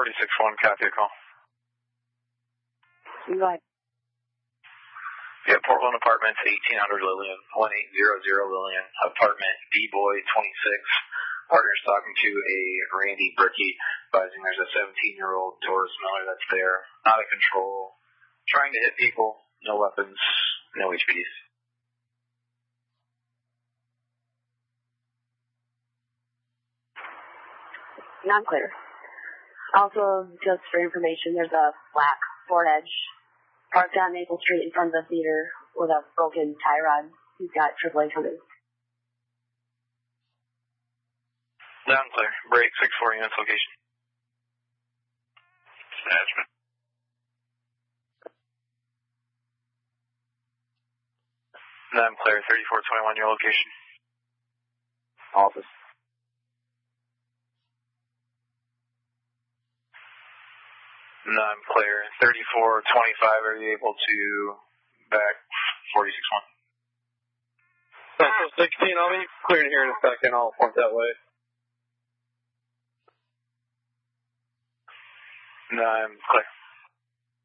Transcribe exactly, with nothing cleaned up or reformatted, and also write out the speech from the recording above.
forty-six one, copy a call. Go ahead. Yeah, Portland Apartments, eighteen hundred Lillian, one eight zero zero Lillian, apartment D-Boy twenty-six. Partner's talking to a Randy Brickey, advising there's a seventeen-year-old Taurus Miller that's there, out of control, trying to hit people, no weapons, no H P Ds. Non-clear. Also, just for information, there's a black Ford Edge parked on Maple Street in front of the theater with a broken tie rod. He's got triple A coming. Down clear. Break, six four units location. Management. Down clear, thirty-four twenty-one, your location. Office. Down clear, thirty-four twenty-five, are you able to back forty-six one? Central sixteen, I'll be clearing here in a second. I'll point that way. No, I'm clear.